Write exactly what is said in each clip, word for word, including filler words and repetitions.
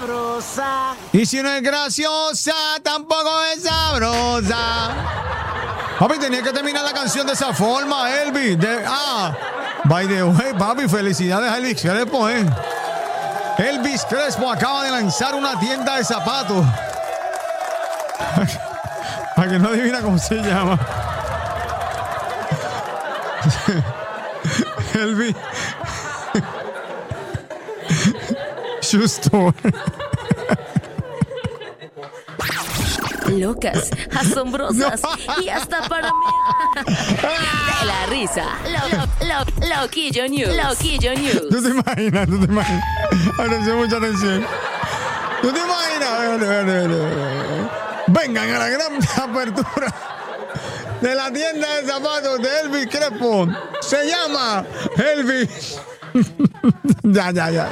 sabrosa. Y si no es graciosa, tampoco es sabrosa. Papi, tenía que terminar la canción de esa forma, Elvis. De, ah, by the way, papi, felicidades a Elvis Crespo, eh. Elvis Crespo acaba de lanzar una tienda de zapatos. Para que no adivina cómo se llama. Elvis Shoe Store. Locas, asombrosas no. Y hasta para mí. De la risa. Lo, lo, lo, Loquillo News. Loquillo News. ¿Tú te imaginas? ¿Tú te imaginas? Atención, mucha atención. ¿Tú te imaginas? Vale, vale, vale. Vengan a la gran apertura de la tienda de zapatos de Elvis Crespo. Se llama Elvis. Ya, ya, ya.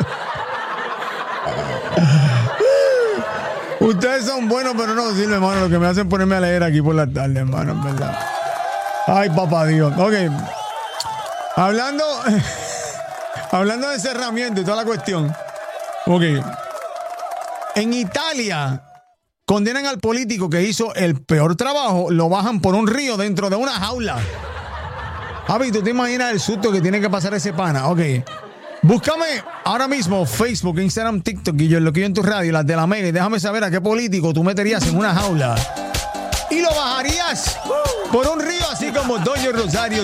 Ustedes son buenos, pero no sirven, hermano. Lo que me hacen ponerme a leer aquí por la tarde, hermano, en verdad. Ay, papá Dios. Ok. Hablando, hablando de cerramiento y toda la cuestión. Ok. En Italia condenan al político que hizo el peor trabajo, lo bajan por un río dentro de una jaula. Javi, ¿tú te imaginas el susto que tiene que pasar ese pana? Ok. Búscame ahora mismo Facebook, Instagram, TikTok y yo lo que yo en tu radio, las de la Mega, y déjame saber a qué político tú meterías en una jaula y lo bajarías por un río así como Doña Rosario